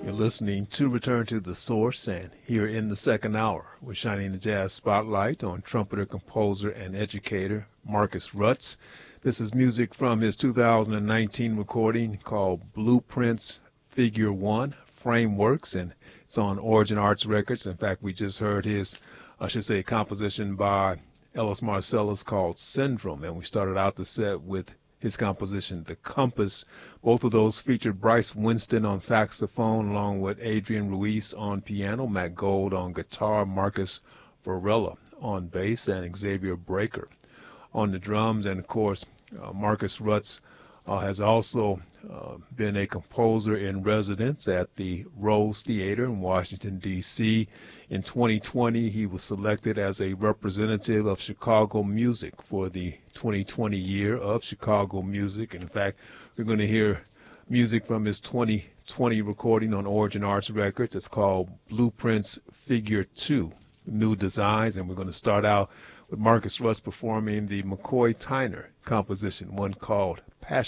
You're listening to Return to the Source, and here in the second hour, we're shining the jazz spotlight on trumpeter, composer, and educator Marcus Rutz. This is music from his 2019 recording called Blueprints Figure 1 Frameworks, and it's on Origin Arts Records. In fact, we just heard his, composition by Ellis Marsalis called Syndrome, and we started out the set with his composition, The Compass. Both of those featured Bryce Winston on saxophone, along with Adrian Ruiz on piano, Matt Gold on guitar, Marcus Varela on bass, and Xavier Breaker on the drums. And, of course, Marcus Rutz has also been a composer in residence at the Rose Theater in Washington, D.C. In 2020, he was selected as a representative of Chicago music for the 2020 year of Chicago music. And in fact, we're going to hear music from his 2020 recording on Origin Arts Records. It's called Blueprints Figure 2, New Designs. And we're going to start out with Marcus Rutz performing the McCoy Tyner composition, one called Passion.